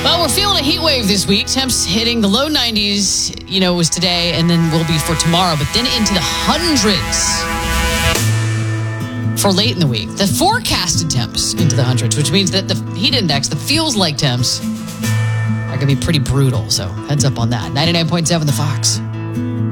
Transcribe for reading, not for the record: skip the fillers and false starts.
Well, we're feeling a heat wave this week. Temps hitting the low 90s, was today, and then will be for tomorrow, but then into the hundreds for late in the week. The forecasted temps into the hundreds, which means that the heat index, the feels like temps, are going to be pretty brutal. So heads up on that. 99.7 The Fox.